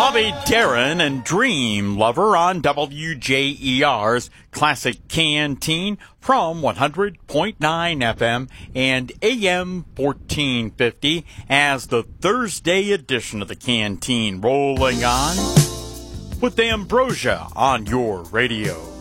Bobby Darin and Dream Lover on WJER's Classic Canteen from 100.9 FM and AM 1450 as the Thursday edition of the Canteen rolling on with Ambrosia on your radio.